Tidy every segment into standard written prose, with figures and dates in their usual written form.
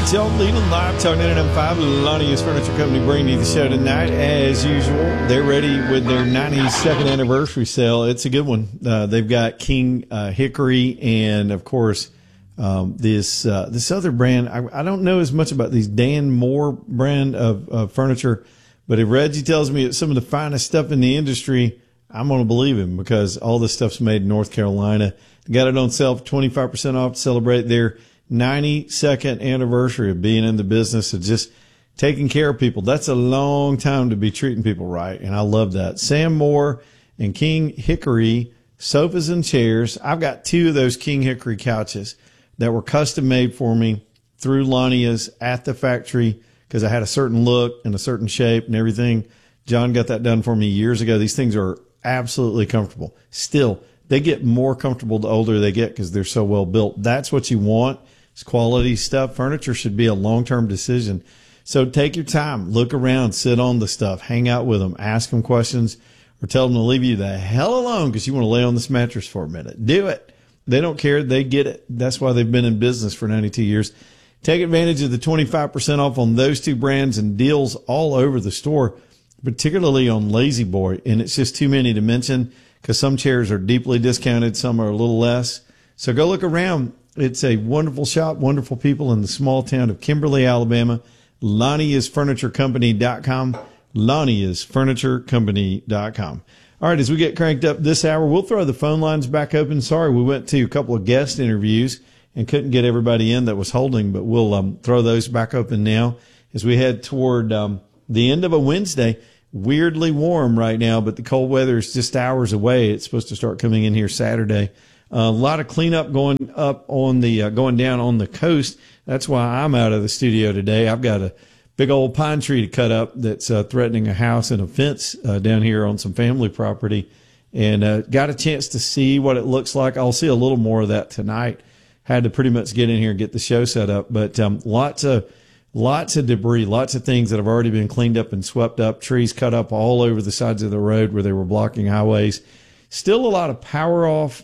Joe Leading live, Talk 99.5. Lonnie's Furniture Company bringing you the show tonight. As usual, they're ready with their 92nd anniversary sale. It's a good one. They've got King Hickory and, of course, this other brand. I don't know as much about these Dan Moore brand of furniture, but if Reggie tells me it's some of the finest stuff in the industry, I'm going to believe him because all this stuff's made in North Carolina. Got it on sale for 25% off to celebrate their 92nd anniversary of being in the business of just taking care of people. That's a long time to be treating people right, and I love that. Sam Moore and King Hickory sofas and chairs. I've got two of those King Hickory couches that were custom made for me through Lania's at the factory because I had a certain look and a certain shape and everything. John got that done for me years ago. These things are absolutely comfortable. Still, they get more comfortable the older they get because they're so well built. That's what you want. It's quality stuff. Furniture should be a long-term decision. So take your time, look around, sit on the stuff, hang out with them, ask them questions, or tell them to leave you the hell alone because you want to lay on this mattress for a minute. Do it. They don't care. They get it. That's why they've been in business for 92 years. Take advantage of the 25% off on those two brands and deals all over the store, particularly on Lazy Boy. And it's just too many to mention because some chairs are deeply discounted, some are a little less. So go look around. It's a wonderful shop, wonderful people in the small town of Kimberly, Alabama. LonnieIsFurnitureCompany.com. LonnieIsFurnitureCompany.com. All right, as we get cranked up this hour, we'll throw the phone lines back open. Sorry, we went to a couple of guest interviews and couldn't get everybody in that was holding, but we'll throw those back open now as we head toward the end of a Wednesday. Weirdly warm right now, but the cold weather is just hours away. It's supposed to start coming in here Saturday. A lot of cleanup going up on the going down on the coast. That's why I'm out of the studio today. I've got a big old pine tree to cut up that's threatening a house and a fence down here on some family property, and got a chance to see what it looks like. I'll see a little more of that tonight. Had to pretty much get in here and get the show set up, but lots of debris, lots of things that have already been cleaned up and swept up. Trees cut up all over the sides of the road where they were blocking highways. Still a lot of power off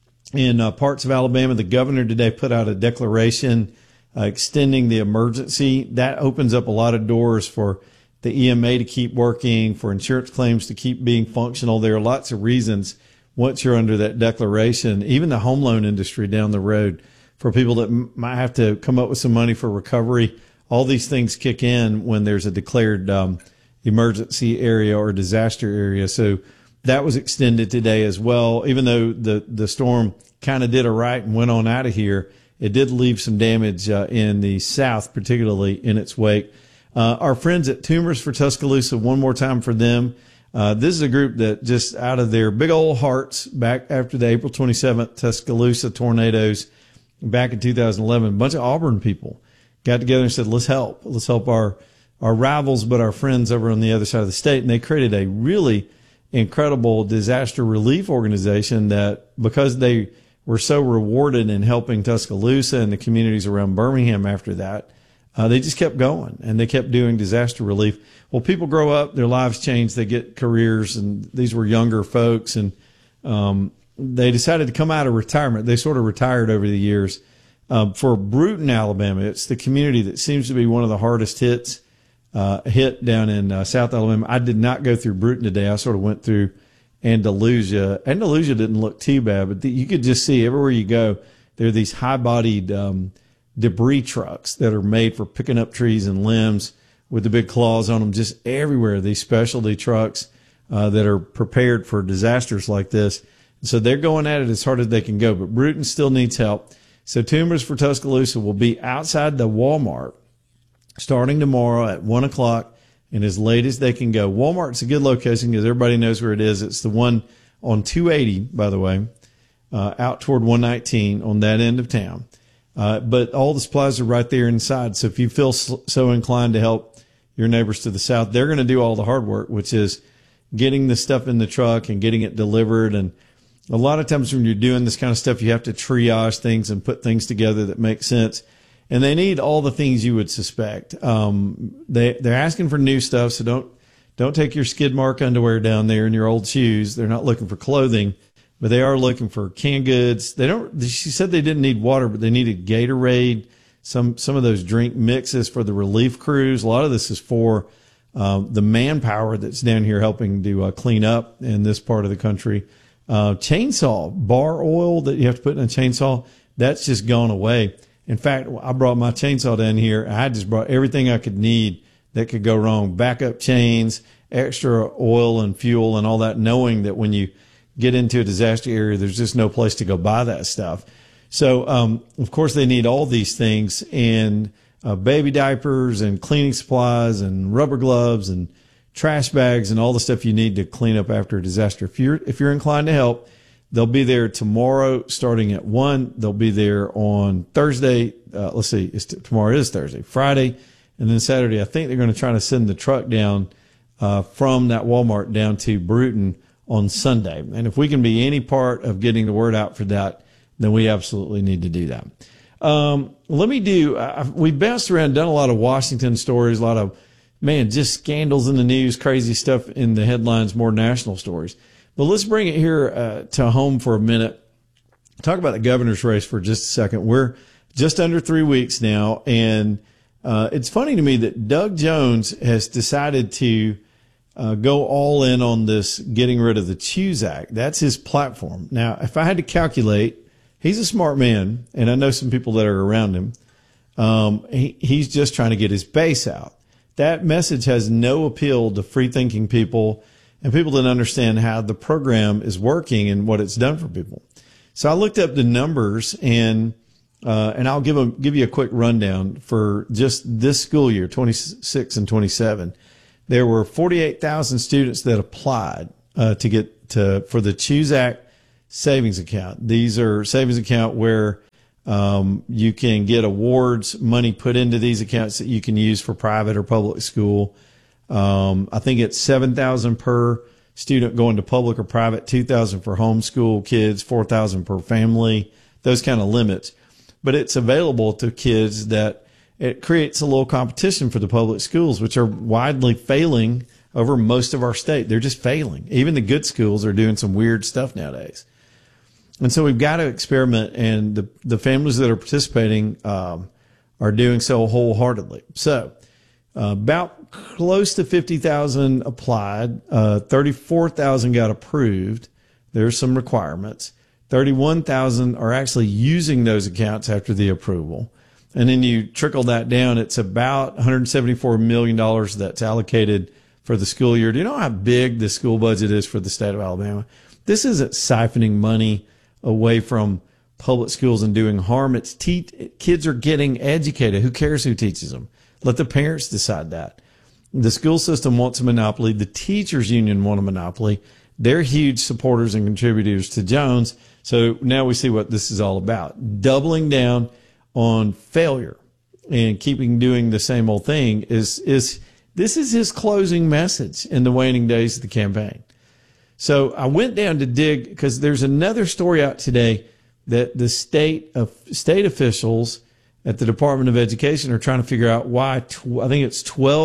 in parts of Alabama. The governor today put out a declaration extending the emergency. That opens up a lot of doors for the EMA to keep working, for insurance claims to keep being functional. There are lots of reasons once you're under that declaration, even the home loan industry down the road, for people that might have to come up with some money for recovery. All these things kick in when there's a declared emergency area or disaster area. So that was extended today as well. Even though the storm kind of did a right and went on out of here, it did leave some damage in the south, particularly in its wake. Our friends at Tumors for Tuscaloosa, one more time for them. This is a group that just out of their big old hearts back after the April 27th Tuscaloosa tornadoes back in 2011, a bunch of Auburn people got together and said, let's help our rivals, but our friends over on the other side of the state. And they created a really incredible disaster relief organization that, because they were so rewarded in helping Tuscaloosa and the communities around Birmingham after that, they just kept going and they kept doing disaster relief. Well, people grow up, their lives change, they get careers, and these were younger folks, and they decided to come out of retirement. They sort of retired over the years. For Bruton, Alabama, it's the community that seems to be one of the hardest hit down in South Alabama. I did not go through Bruton today. I sort of went through Andalusia. Andalusia didn't look too bad, but you could just see everywhere you go, there are these high-bodied debris trucks that are made for picking up trees and limbs with the big claws on them, just everywhere, these specialty trucks that are prepared for disasters like this. So they're going at it as hard as they can go, but Bruton still needs help. So Tumors for Tuscaloosa will be outside the Walmart starting tomorrow at 1 o'clock and as late as they can go. Walmart's a good location because everybody knows where it is. It's the one on 280, by the way, out toward 119 on that end of town. But all the supplies are right there inside. So if you feel so inclined to help your neighbors to the south, they're going to do all the hard work, which is getting the stuff in the truck and getting it delivered. And a lot of times when you're doing this kind of stuff, you have to triage things and put things together that make sense. And they need all the things you would suspect. They're asking for new stuff, so don't take your skid mark underwear down there and your old shoes. They're not looking for clothing, but they are looking for canned goods. She said they didn't need water, but they needed Gatorade, some of those drink mixes for the relief crews. A lot of this is for the manpower that's down here helping to clean up in this part of the country. Chainsaw bar oil that you have to put in a chainsaw, that's just gone away. In fact, I brought my chainsaw down here. I just brought everything I could need that could go wrong. Backup chains, extra oil and fuel and all that, knowing that when you get into a disaster area, there's just no place to go buy that stuff. So, of course, they need all these things, and baby diapers and cleaning supplies and rubber gloves and trash bags and all the stuff you need to clean up after a disaster. If you're inclined to help, they'll be there tomorrow starting at 1. They'll be there on Thursday. Let's see, tomorrow is Thursday, Friday, and then Saturday. I think they're going to try to send the truck down from that Walmart down to Bruton on Sunday. And if we can be any part of getting the word out for that, then we absolutely need to do that. We bounced around, done a lot of Washington stories, a lot of, just scandals in the news, crazy stuff in the headlines, more national stories. But let's bring it here to home for a minute. Talk about the governor's race for just a second. We're just under 3 weeks now, and it's funny to me that Doug Jones has decided to go all in on this getting rid of the CHOOSE Act. That's his platform. Now, if I had to calculate, he's a smart man, and I know some people that are around him. He's just trying to get his base out. That message has no appeal to free-thinking people and people that understand how the program is working and what it's done for people. So I looked up the numbers, and I'll give you a quick rundown for just this school year, 26 and 27. There were 48,000 students that applied for the CHOOSE Act savings account. These are savings account where you can get awards, money put into these accounts that you can use for private or public school. I think it's $7,000 per student going to public or private, $2,000 for homeschool kids, $4,000 per family, those kind of limits. But it's available to kids that it creates a little competition for the public schools, which are widely failing over most of our state. They're just failing. Even the good schools are doing some weird stuff nowadays. And so we've got to experiment, and the families that are participating are doing so wholeheartedly. So about close to 50,000 applied, 34,000 got approved. There's some requirements. 31,000 are actually using those accounts after the approval. And then you trickle that down, it's about $174 million that's allocated for the school year. Do you know how big the school budget is for the state of Alabama? This isn't siphoning money away from public schools and doing harm. It's kids are getting educated. Who cares who teaches them? Let the parents decide that. The school system wants a monopoly. The teachers union want a monopoly. They're huge supporters and contributors to Jones. So now we see what this is all about. Doubling down on failure and doing the same old thing this is his closing message in the waning days of the campaign. So I went down to dig, because there's another story out today that the state officials at the Department of Education are trying to figure out why I think it's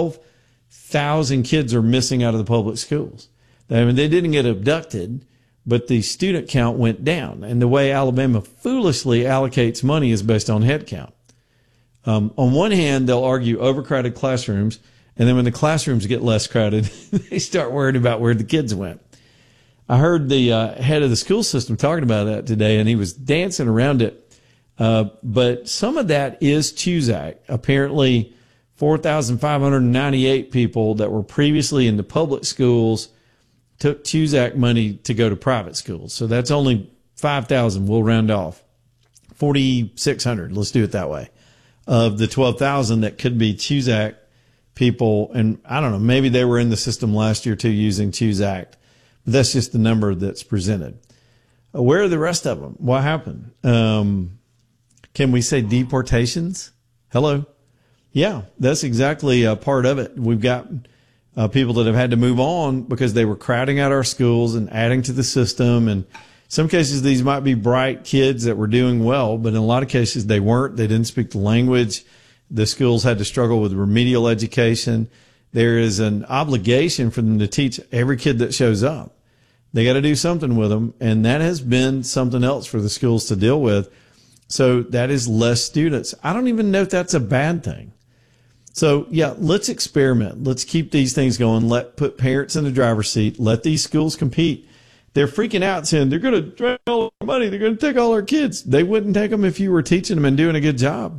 12,000 kids are missing out of the public schools. I mean, they didn't get abducted, but the student count went down. And the way Alabama foolishly allocates money is based on head count. On one hand, they'll argue overcrowded classrooms, and then when the classrooms get less crowded, they start worrying about where the kids went. I heard the head of the school system talking about that today, and he was dancing around it. But some of that is CHOOSE Act. Apparently, 4,598 people that were previously in the public schools took CHOOSE Act money to go to private schools. So that's only 5,000. We'll round off. 4,600. Let's do it that way. Of the 12,000 that could be CHOOSE Act people, and I don't know, maybe they were in the system last year too using CHOOSE Act. But that's just the number that's presented. Where are the rest of them? What happened? Can we say deportations? Hello? Yeah, that's exactly a part of it. We've got people that have had to move on because they were crowding out our schools and adding to the system. And in some cases, these might be bright kids that were doing well, but in a lot of cases, they weren't. They didn't speak the language. The schools had to struggle with remedial education. There is an obligation for them to teach every kid that shows up. They got to do something with them, and that has been something else for the schools to deal with. So that is less students. I don't even know if that's a bad thing. So yeah, let's experiment. Let's keep these things going. Put parents in the driver's seat. Let these schools compete. They're freaking out saying they're going to drain all our money. They're going to take all our kids. They wouldn't take them if you were teaching them and doing a good job.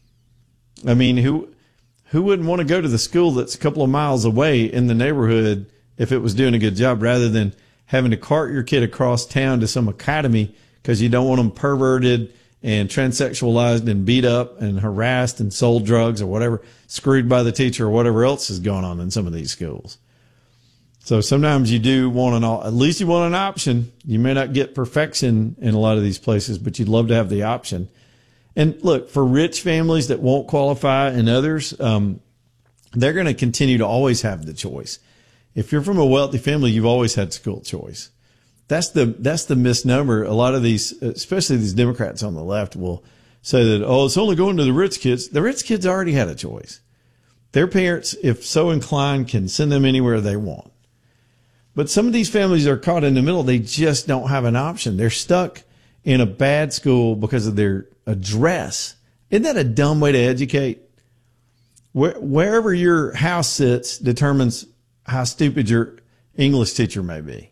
I mean, who wouldn't want to go to the school that's a couple of miles away in the neighborhood if it was doing a good job, rather than having to cart your kid across town to some academy because you don't want them perverted and transsexualized and beat up and harassed and sold drugs or whatever, screwed by the teacher or whatever else is going on in some of these schools. So sometimes you do want at least you want an option. You may not get perfection in a lot of these places, but you'd love to have the option. And look, for rich families that won't qualify and others, they're going to continue to always have the choice. If you're from a wealthy family, you've always had school choice. That's the misnomer. A lot of these, especially these Democrats on the left, will say that, oh, it's only going to the rich kids. The rich kids already had a choice. Their parents, if so inclined, can send them anywhere they want. But some of these families are caught in the middle. They just don't have an option. They're stuck in a bad school because of their address. Isn't that a dumb way to educate? Wherever your house sits determines how stupid your English teacher may be.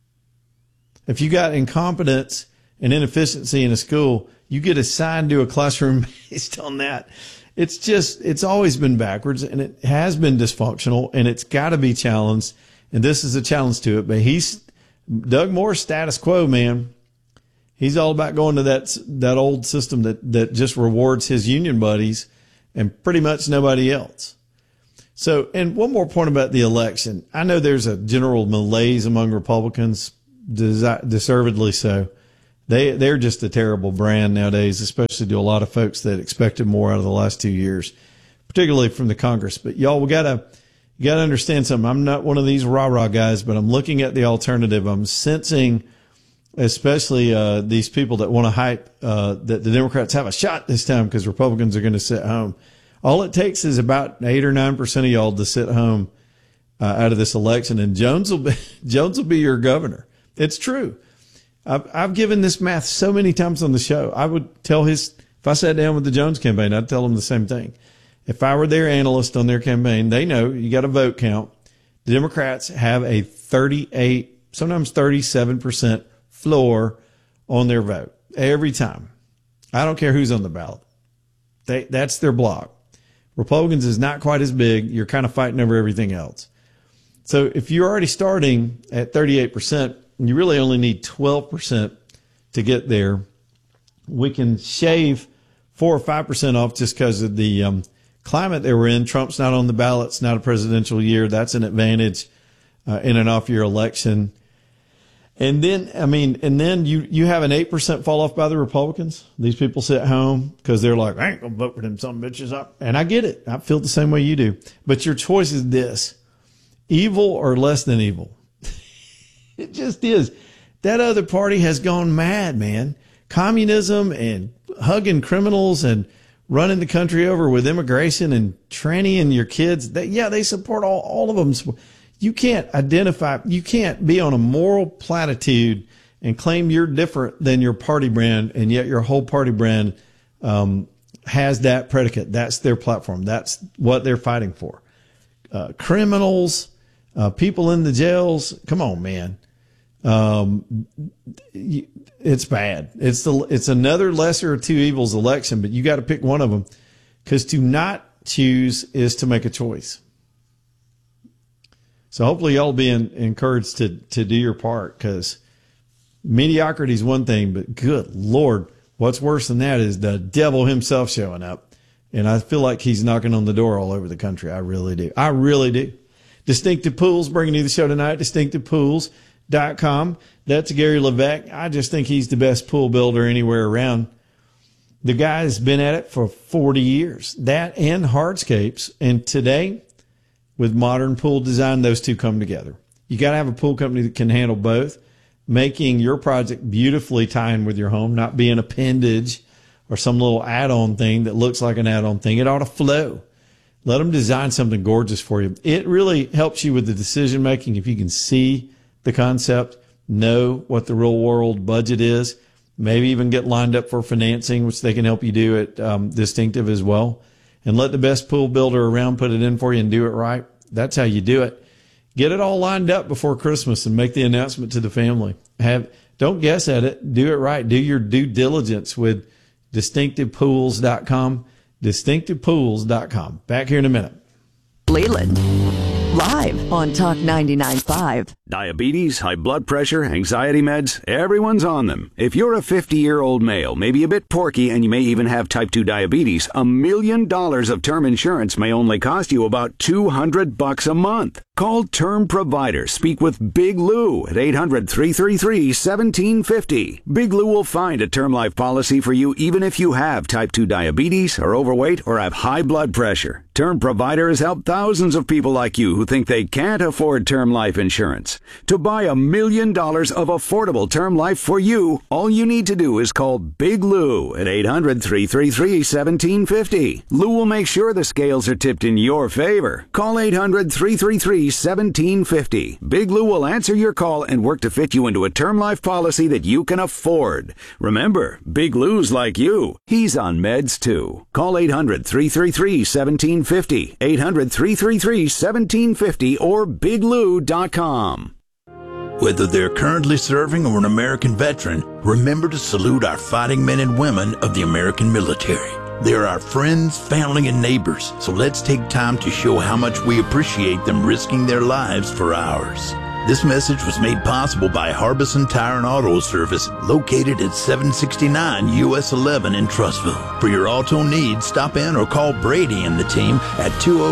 If you got incompetence and inefficiency in a school, you get assigned to a classroom based on that. It's always been backwards, and it has been dysfunctional, and it's got to be challenged. And this is a challenge to it. But Doug Moore's status quo, man. He's all about going to that old system that just rewards his union buddies and pretty much nobody else. So, and one more point about the election. I know there's a general malaise among Republicans, deservedly so. They're just a terrible brand nowadays, especially to a lot of folks that expected more out of the last 2 years, particularly from the Congress. But y'all, you gotta understand something. I'm not one of these rah-rah guys, but I'm looking at the alternative. I'm sensing, especially these people that want to hype that the Democrats have a shot this time because Republicans are going to sit home. All it takes is about 8 or 9% of y'all to sit home out of this election, and Jones will be your governor. It's true. I've given this math so many times on the show. I would tell if I sat down with the Jones campaign, I'd tell them the same thing. If I were their analyst on their campaign, they know you got a vote count. The Democrats have a 38, sometimes 37% floor on their vote every time. I don't care who's on the ballot. That's their block. Republicans is not quite as big. You're kind of fighting over everything else. So if you're already starting at 38%, you really only need 12% to get there. We can shave 4 or 5% off just because of the climate that we're in. Trump's not on the ballot. It's not a presidential year. That's an advantage in an off-year election. And then, you have an 8% fall off by the Republicans. These people sit home because they're like, I ain't going to vote for them some bitches up. And I get it. I feel the same way you do. But your choice is this: evil or less than evil. It just is. That other party has gone mad, man. Communism and hugging criminals and running the country over with immigration and trannying your kids. They support all of them. You can't you can't be on a moral platitude and claim you're different than your party brand, and yet your whole party brand has that predicate. That's their platform. That's what they're fighting for. Criminals, people in the jails. Come on, man. It's bad. It's another lesser of two evils election, but you got to pick one of them, because to not choose is to make a choice. So hopefully y'all be encouraged to do your part, because mediocrity is one thing, but good Lord, what's worse than that is the devil himself showing up. And I feel like he's knocking on the door all over the country. I really do. I really do. Distinctive Pools bringing you the show tonight. DistinctivePools.com. That's Gary Levesque. I just think he's the best pool builder anywhere around. The guy's been at it for 40 years. That and hardscapes. And today, with modern pool design, those two come together. You got to have a pool company that can handle both, making your project beautifully tie in with your home, not be an appendage or some little add-on thing that looks like an add-on thing. It ought to flow. Let them design something gorgeous for you. It really helps you with the decision making if you can see the concept, know what the real world budget is. maybe even get lined up for financing, which they can help you do at Distinctive as well. And let the best pool builder around put it in for you and do it right. That's how you do it. Get it all lined up before Christmas and make the announcement to the family. Don't guess at it. Do it right. Do your due diligence with distinctivepools.com. Distinctivepools.com. Back here in a minute. Leland, live on Talk 99.5. Diabetes, high blood pressure, anxiety meds, everyone's on them. If you're a 50-year-old male, maybe a bit porky, and you may even have type 2 diabetes, $1 million of term insurance may only cost you about $200 a month. Call Term Provider. Speak with Big Lou at 800-333-1750. Big Lou will find a term life policy for you even if you have type 2 diabetes, are overweight, or have high blood pressure. Term Provider has helped thousands of people like you who think they can't afford term life insurance. To buy $1 million of affordable term life for you, all you need to do is call Big Lou at 800-333-1750. Lou will make sure the scales are tipped in your favor. Call 800-333-1750. Big Lou will answer your call and work to fit you into a term life policy that you can afford. Remember, Big Lou's like you. He's on meds too. Call 800-333-1750. 800-333-1750 or biglou.com. Whether they're currently serving or an American veteran, remember to salute our fighting men and women of the American military. They are our friends, family, and neighbors, so let's take time to show how much we appreciate them risking their lives for ours. This message was made possible by Harbison Tire and Auto Service, located at 769 US 11 in Trussville. For your auto needs, stop in or call Brady and the team at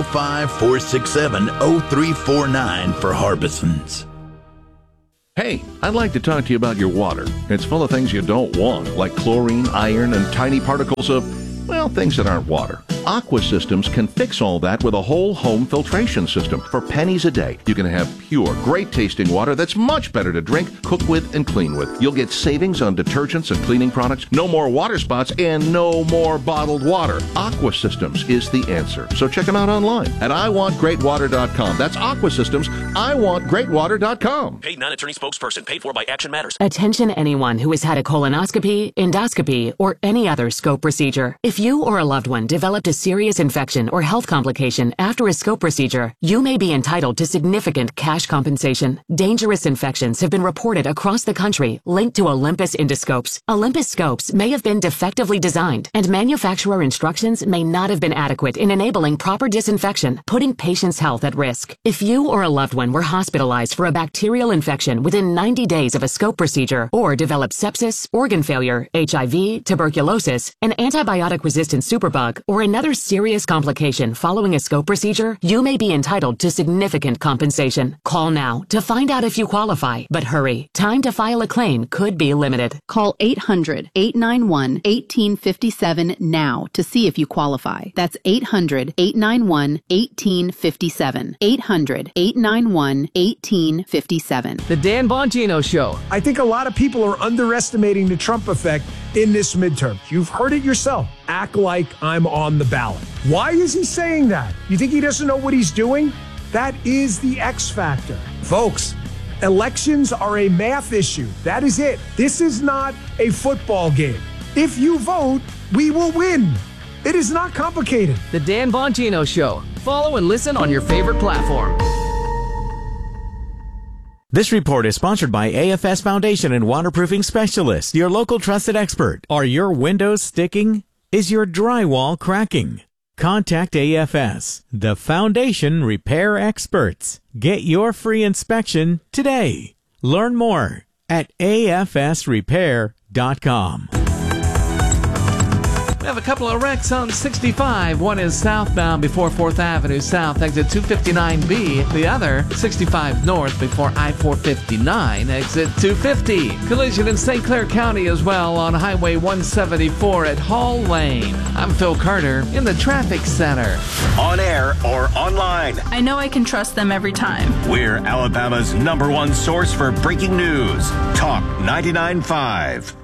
205-467-0349 for Harbison's. Hey, I'd like to talk to you about your water. It's full of things you don't want, like chlorine, iron, and tiny particles of, well, things that aren't water. Aqua Systems can fix all that with a whole home filtration system. For pennies a day, you can have pure, great-tasting water that's much better to drink, cook with, and clean with. You'll get savings on detergents and cleaning products, no more water spots, and no more bottled water. Aqua Systems is the answer. So check them out online at iwantgreatwater.com. That's Aqua Systems, iwantgreatwater.com. Paid non-attorney spokesperson, paid for by Action Matters. Attention anyone who has had a colonoscopy, endoscopy, or any other scope procedure. If you or a loved one developed a serious infection or health complication after a scope procedure, you may be entitled to significant cash compensation. Dangerous infections have been reported across the country linked to Olympus endoscopes. Olympus scopes may have been defectively designed, and manufacturer instructions may not have been adequate in enabling proper disinfection, putting patients' health at risk. If you or a loved one were hospitalized for a bacterial infection within 90 days of a scope procedure, or developed sepsis, organ failure, HIV, tuberculosis, an antibiotic-resistant superbug, or another serious complication following a scope procedure, you may be entitled to significant compensation. Call now to find out if you qualify, but hurry. Time to file a claim could be limited. Call 800-891-1857 now to see if you qualify. That's 800-891-1857. 800-891-1857. The Dan Bongino Show. I think a lot of people are underestimating the Trump effect in this midterm. You've heard it yourself. Act like I'm on the ballot. Why is he saying that? You think he doesn't know what he's doing? That is the X factor. Folks, elections are a math issue. That is it. This is not a football game. If you vote, we will win. It is not complicated. The Dan Bongino Show. Follow and listen on your favorite platform. This report is sponsored by AFS Foundation and Waterproofing Specialists, your local trusted expert. Are your windows sticking? Is your drywall cracking? Contact AFS, the foundation repair experts. Get your free inspection today. Learn more at afsrepair.com. We have a couple of wrecks on 65. One is southbound before 4th Avenue South, exit 259B. The other, 65 north before I-459, exit 250. Collision in St. Clair County as well on Highway 174 at Hall Lane. I'm Phil Carter in the Traffic Center. On air or online, I know I can trust them every time. we're Alabama's #1 source for breaking news. Talk 99.5.